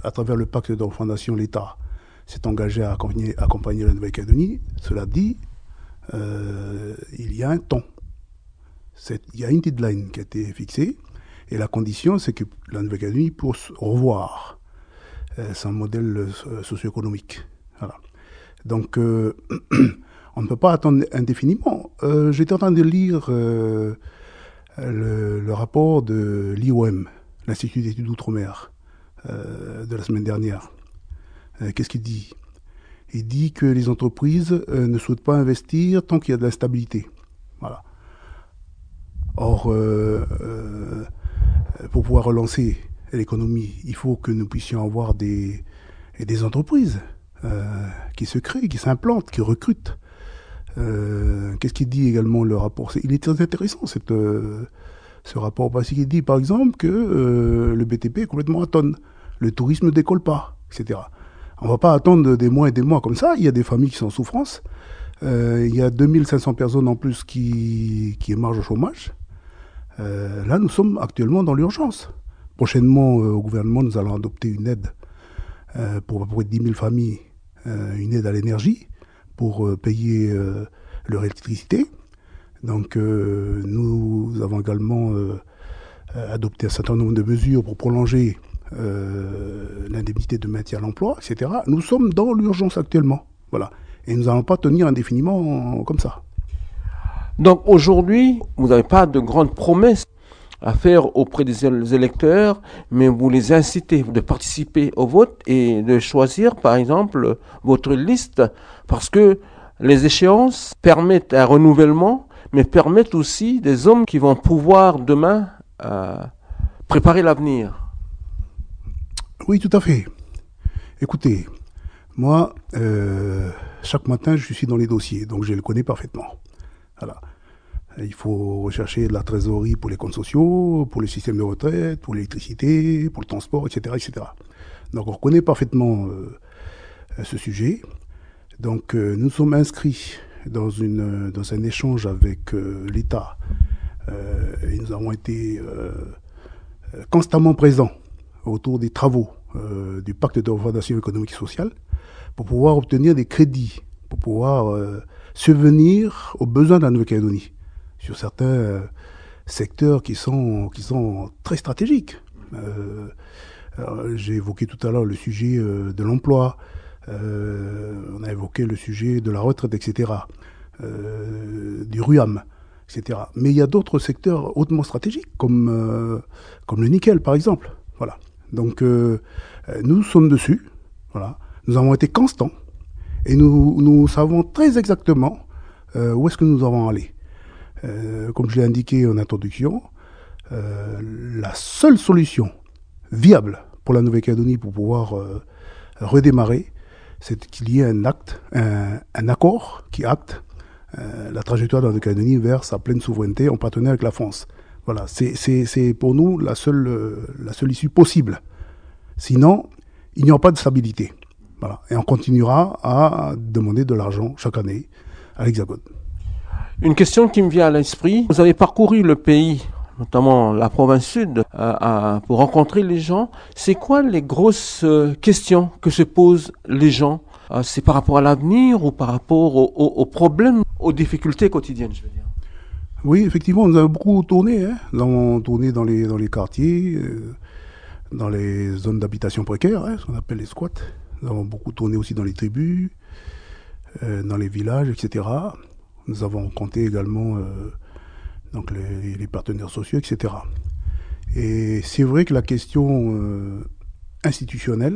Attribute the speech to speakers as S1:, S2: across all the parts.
S1: à travers le pacte de refondation, l'État s'est engagé à accompagner la Nouvelle-Calédonie. Cela dit, il y a un temps. Il y a une deadline qui a été fixée. Et la condition, c'est que la Nouvelle-Calédonie puisse revoir son modèle socio-économique. Voilà. Donc, on ne peut pas attendre indéfiniment. J'étais en train de lire le rapport de l'IOM, l'Institut d'études d'outre-mer, de la semaine dernière. Qu'est-ce qu'il dit? Il dit que les entreprises ne souhaitent pas investir tant qu'il y a de l'instabilité. Voilà. Or, pour pouvoir relancer l'économie, il faut que nous puissions avoir des entreprises qui se créent, qui s'implantent, qui recrutent. Qu'est-ce qu'il dit également le rapport? Il est très intéressant ce rapport, parce qu'il dit par exemple que le BTP est complètement atone, le tourisme ne décolle pas, etc. On ne va pas attendre des mois et des mois comme ça. Il y a des familles qui sont en souffrance. Il y a 2500 personnes en plus qui émargent au chômage. Là, nous sommes actuellement dans l'urgence. Prochainement, au gouvernement, nous allons adopter une aide pour à peu près 10 000 familles, une aide à l'énergie pour payer leur électricité. Donc, nous avons également adopté un certain nombre de mesures pour prolonger l'indemnité de maintien à l'emploi, etc. Nous sommes dans l'urgence actuellement. Voilà. Et nous n'allons pas tenir indéfiniment comme ça.
S2: Donc aujourd'hui, vous n'avez pas de grandes promesses à faire auprès des électeurs, mais vous les incitez de participer au vote et de choisir, par exemple, votre liste, parce que les échéances permettent un renouvellement, mais permettent aussi des hommes qui vont pouvoir demain préparer l'avenir.
S1: Oui, tout à fait. Écoutez, moi, chaque matin, je suis dans les dossiers, donc je le connais parfaitement. Voilà. Il faut rechercher de la trésorerie pour les comptes sociaux, pour le système de retraite, pour l'électricité, pour le transport, etc., etc. Donc on reconnaît parfaitement ce sujet. Donc nous sommes inscrits dans un échange avec l'État. Et nous avons été constamment présents autour des travaux du pacte de refondation économique et sociale pour pouvoir obtenir des crédits, pour pouvoir subvenir aux besoins de la Nouvelle-Calédonie sur certains secteurs qui sont très stratégiques. J'ai évoqué tout à l'heure le sujet de l'emploi, on a évoqué le sujet de la retraite, etc., du RUAM, etc. Mais il y a d'autres secteurs hautement stratégiques, comme le nickel, par exemple. Voilà. Donc, nous sommes dessus. Voilà. Nous avons été constants et nous savons très exactement où est-ce que nous avons allé. Comme je l'ai indiqué en introduction, la seule solution viable pour la Nouvelle-Calédonie pour pouvoir redémarrer, c'est qu'il y ait un accord qui acte la trajectoire de la Nouvelle-Calédonie vers sa pleine souveraineté en partenariat avec la France. Voilà, c'est pour nous la seule issue possible. Sinon, il n'y aura pas de stabilité. Voilà. Et on continuera à demander de l'argent chaque année à l'Hexagone.
S2: Une question qui me vient à l'esprit. Vous avez parcouru le pays, notamment la province sud, pour rencontrer les gens. C'est quoi les grosses questions que se posent les gens? C'est par rapport à l'avenir ou par rapport aux problèmes, aux difficultés quotidiennes, je veux dire?
S1: Oui, effectivement, nous avons beaucoup tourné. Nous avons tourné dans les quartiers, dans les zones d'habitation précaires, ce qu'on appelle les squats. Nous avons beaucoup tourné aussi dans les tribus, dans les villages, etc. Nous avons rencontré également donc les partenaires sociaux, etc. Et c'est vrai que la question institutionnelle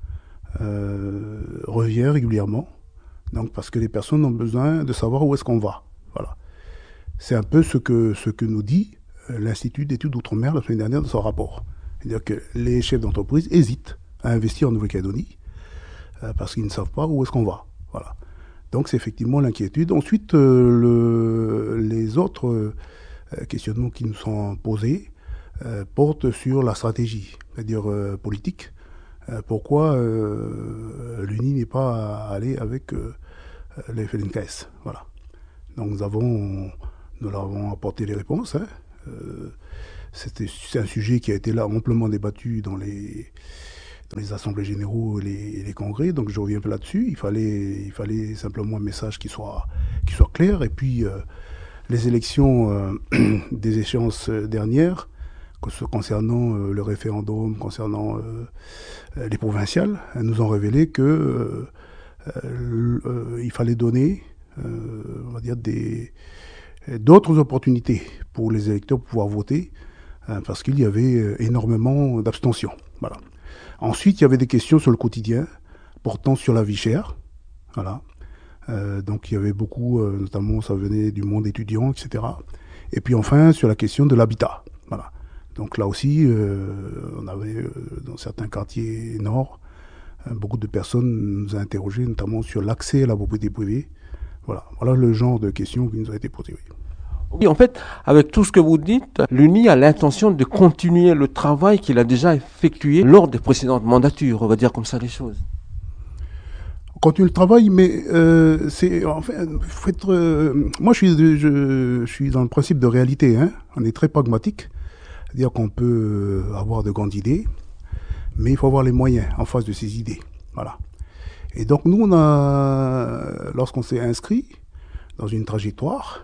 S1: revient régulièrement, donc parce que les personnes ont besoin de savoir où est-ce qu'on va. Voilà. C'est un peu ce que nous dit l'Institut d'études d'outre-mer la semaine dernière dans son rapport. C'est-à-dire que les chefs d'entreprise hésitent à investir en Nouvelle-Calédonie parce qu'ils ne savent pas où est-ce qu'on va. Voilà. Donc c'est effectivement l'inquiétude. Ensuite, les autres questionnements qui nous sont posés portent sur la stratégie, c'est-à-dire politique. Pourquoi l'UNI n'est pas allée avec les FLNKS. Voilà. Donc nous leur avons apporté les réponses. C'est un sujet qui a été là amplement débattu dans dans les assemblées généraux et les congrès. Donc je reviens un peu là-dessus. Il fallait simplement un message qui soit clair. Et puis les élections des échéances dernières, concernant le référendum, concernant les provinciales, nous ont révélé que il fallait donner, on va dire, d'autres opportunités pour les électeurs pour pouvoir voter, parce qu'il y avait énormément d'abstention. Voilà. Ensuite, il y avait des questions sur le quotidien, portant sur la vie chère. Voilà. Donc il y avait beaucoup, notamment ça venait du monde étudiant, etc. Et puis enfin, sur la question de l'habitat. Voilà. Donc là aussi, on avait dans certains quartiers nord, beaucoup de personnes nous ont interrogés, notamment sur l'accès à la propriété privée. Voilà le genre de questions qui nous ont été posées.
S2: Oui, en fait, avec tout ce que vous dites, l'UNI a l'intention de continuer le travail qu'il a déjà effectué lors des précédentes mandatures, on va dire comme ça les choses.
S1: On continue le travail, mais c'est en fait, faut être. Moi, je suis dans le principe de réalité. Hein. On est très pragmatique, c'est-à-dire qu'on peut avoir de grandes idées, mais il faut avoir les moyens en face de ces idées. Voilà. Et donc nous, lorsqu'on s'est inscrit dans une trajectoire,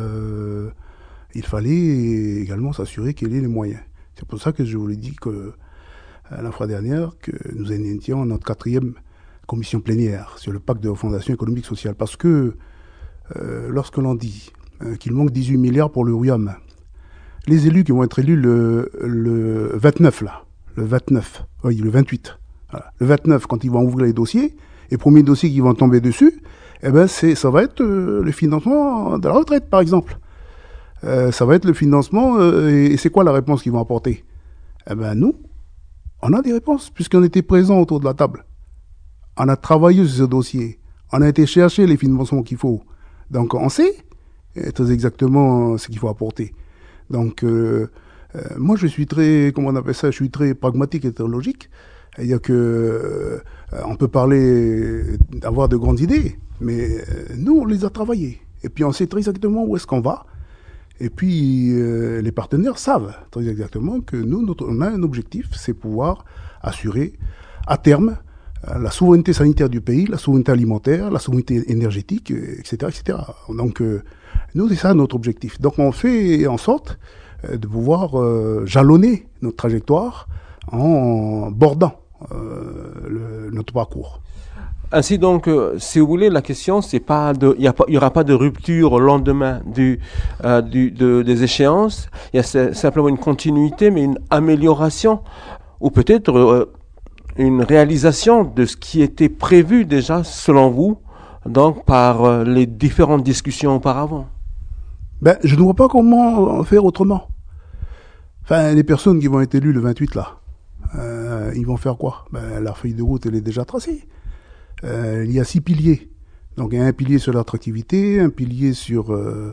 S1: il fallait également s'assurer qu'il y ait les moyens. C'est pour ça que je vous l'ai dit que la fois dernière que nous étions notre 4e commission plénière sur le pacte de refondation économique sociale. Parce que lorsque l'on dit qu'il manque 18 milliards pour le RUAM, les élus qui vont être élus le 29 là, le 29, oui, le 28, voilà. Le 29 quand ils vont ouvrir les dossiers, les premiers dossiers qui vont tomber dessus, eh ben ça va être le financement de la retraite par exemple. Ça va être le financement et c'est quoi la réponse qu'ils vont apporter? Eh ben nous, on a des réponses puisqu'on était présents autour de la table. On a travaillé sur ce dossier. On a été chercher les financements qu'il faut. Donc on sait très exactement ce qu'il faut apporter. Donc moi je suis très, comment on appelle ça, je suis très pragmatique et très logique. C'est-à-dire que on peut parler d'avoir de grandes idées, mais nous on les a travaillées. Et puis on sait très exactement où est-ce qu'on va. Et puis les partenaires savent très exactement que nous, on a un objectif, c'est pouvoir assurer à terme la souveraineté sanitaire du pays, la souveraineté alimentaire, la souveraineté énergétique, etc., etc. Donc, nous, c'est ça notre objectif. Donc, on fait en sorte de pouvoir jalonner notre trajectoire en bordant notre parcours.
S2: Ainsi donc, si vous voulez, la question, c'est pas il y aura pas de rupture au lendemain des échéances. Il y a simplement une continuité, mais une amélioration, ou peut-être une réalisation de ce qui était prévu déjà, selon vous, donc par les différentes discussions auparavant.
S1: Ben, je ne vois pas comment faire autrement. Enfin, les personnes qui vont être élues le 28 là, ils vont faire quoi? Ben, la feuille de route, elle est déjà tracée. Il y a 6 piliers. Donc, il y a un pilier sur l'attractivité, un pilier sur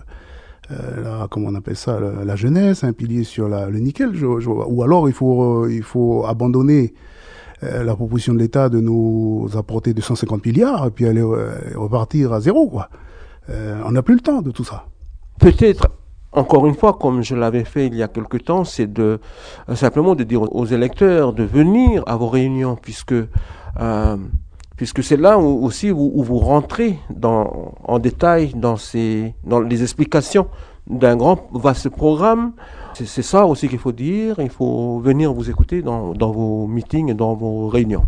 S1: comment on appelle ça, la jeunesse, un pilier sur le nickel. Ou alors, il faut abandonner la proposition de l'État de nous apporter 250 milliards et puis aller repartir à zéro, quoi. On n'a plus le temps de tout ça.
S2: Peut-être, encore une fois, comme je l'avais fait il y a quelque temps, c'est simplement de dire aux électeurs de venir à vos réunions, puisque c'est là aussi où vous rentrez en détail dans les explications d'un grand, vaste programme. C'est ça aussi qu'il faut dire. Il faut venir vous écouter dans vos meetings et dans vos réunions.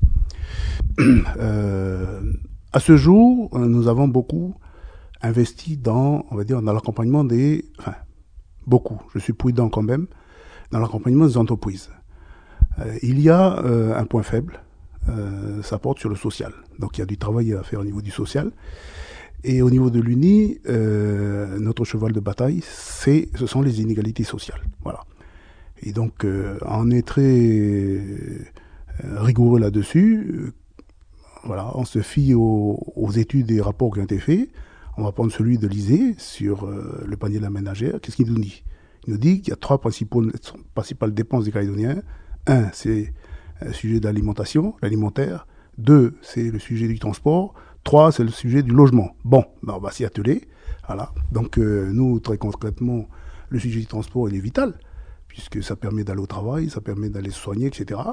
S1: À ce jour, nous avons beaucoup investi dans l'accompagnement beaucoup, je suis prudent quand même, dans l'accompagnement des entreprises. Il y a un point faible, ça porte sur le social. Donc il y a du travail à faire au niveau du social. Et au niveau de l'UNI, notre cheval de bataille, ce sont les inégalités sociales. Voilà. Et donc, on est très rigoureux là-dessus. Voilà, on se fie aux études et rapports qui ont été faits. On va prendre celui de l'ISEE sur le panier de la ménagère. Qu'est-ce qu'il nous dit? Il nous dit qu'il y a 3 principales dépenses des Calédoniens. 1, c'est le sujet de l'alimentaire. 2, c'est le sujet du transport. 3, c'est le sujet du logement. Bon, ben on va s'y atteler. Voilà. Donc, nous, très concrètement, le sujet du transport, il est vital, puisque ça permet d'aller au travail, ça permet d'aller se soigner, etc.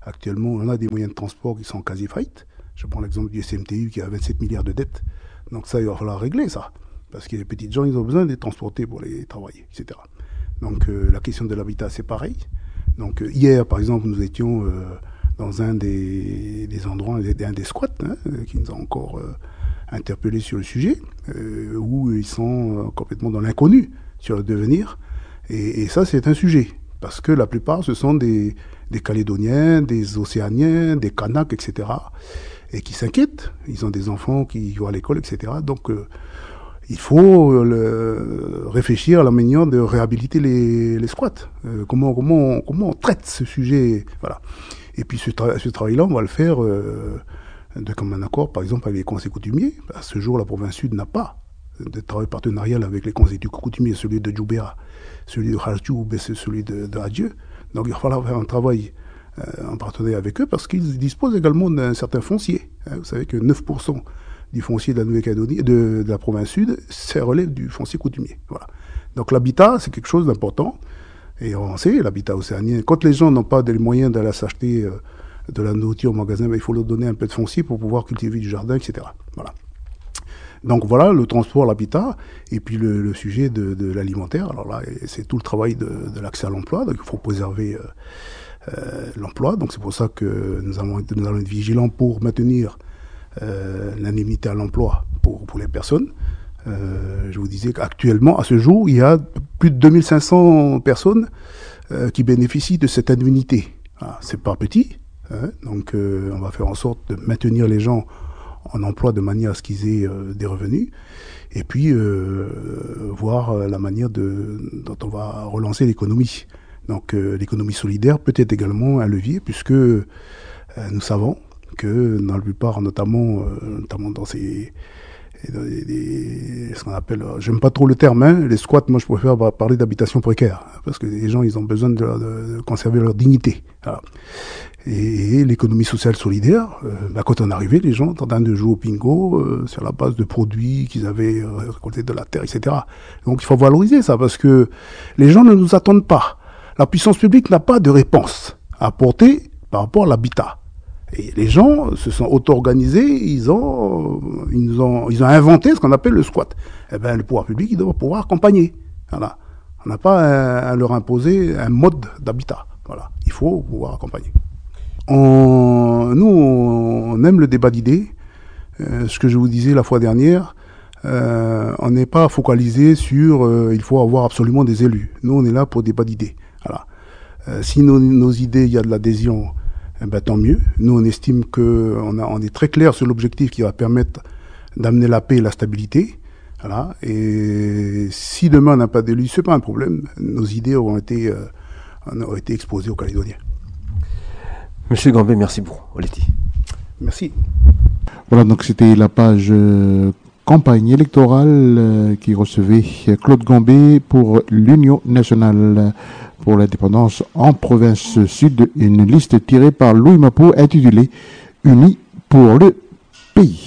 S1: Actuellement, on a des moyens de transport qui sont en quasi-faillite. Je prends l'exemple du SMTU qui a 27 milliards de dettes. Donc ça, il va falloir régler ça. Parce que les petits gens, ils ont besoin d'être transportés pour les travailler, etc. Donc la question de l'habitat, c'est pareil. Donc hier, par exemple, nous étions dans un des endroits, un des squats, qui nous a encore interpellés sur le sujet, où ils sont complètement dans l'inconnu sur le devenir. Et ça, c'est un sujet. Parce que la plupart, ce sont des Calédoniens, des Océaniens, des Kanaks, etc. Et qui s'inquiètent. Ils ont des enfants qui vont à l'école, etc. Donc il faut réfléchir à la manière de réhabiliter les squats. Comment on traite ce sujet, voilà. Et puis ce travail-là, on va le faire de commun accord, par exemple, avec les conseils coutumiers. À ce jour, la province sud n'a pas de travail partenarial avec les conseils coutumiers, celui de Djoubéra, celui de Kharchoub et celui de Adieu. Donc il va falloir faire un travail en partenariat avec eux parce qu'ils disposent également d'un certain foncier. Vous savez que 9% du foncier de la Nouvelle-Calédonie, de la province sud, ça relève du foncier coutumier. Voilà. Donc l'habitat, c'est quelque chose d'important. Et on sait, l'habitat océanien, quand les gens n'ont pas les moyens d'aller s'acheter de la nourriture au magasin, il faut leur donner un peu de foncier pour pouvoir cultiver du jardin, etc. Voilà. Donc voilà, le transport, l'habitat, et puis le sujet de l'alimentaire. Alors là, c'est tout le travail de l'accès à l'emploi. Donc il faut préserver l'emploi. Donc c'est pour ça que nous allons être vigilants pour maintenir l'indemnité à l'emploi pour les personnes. Je vous disais qu'actuellement, à ce jour, il y a plus de 2500 personnes qui bénéficient de cette indemnité. Ah, c'est pas petit, donc on va faire en sorte de maintenir les gens en emploi de manière à ce qu'ils aient des revenus, et puis voir la manière dont on va relancer l'économie. Donc l'économie solidaire peut être également un levier, puisque nous savons que dans la plupart, notamment dans ce qu'on appelle, j'aime pas trop le terme, les squats, moi je préfère parler d'habitation précaire, parce que les gens, ils ont besoin de conserver leur dignité. Voilà. Et l'économie sociale solidaire, quand on est arrivé, les gens étaient en train de jouer au bingo sur la base de produits qu'ils avaient récoltés de la terre, etc. Donc il faut valoriser ça, parce que les gens ne nous attendent pas. La puissance publique n'a pas de réponse à apporter par rapport à l'habitat. Et les gens se sont auto-organisés, ils ont inventé ce qu'on appelle le squat. Eh ben, le pouvoir public, il doit pouvoir accompagner. Voilà. On n'a pas à leur imposer un mode d'habitat. Voilà. Il faut pouvoir accompagner. Nous, on aime le débat d'idées. Ce que je vous disais la fois dernière, on n'est pas focalisé sur il faut avoir absolument des élus. Nous, on est là pour débat d'idées. Voilà. Si nos idées, il y a de l'adhésion, eh ben, tant mieux. Nous, on estime on est très clair sur l'objectif qui va permettre d'amener la paix et la stabilité. Voilà. Et si demain on n'a pas d'élus, c'est pas un problème. Nos idées auront été exposées aux Calédoniens.
S2: Monsieur Gambé, merci beaucoup. Oleti.
S1: Merci.
S3: Voilà, donc c'était la page campagne électorale qui recevait Claude Gambé pour l'Union nationale pour l'indépendance en province sud, une liste tirée par Louis Mappo intitulée Unis pour le pays.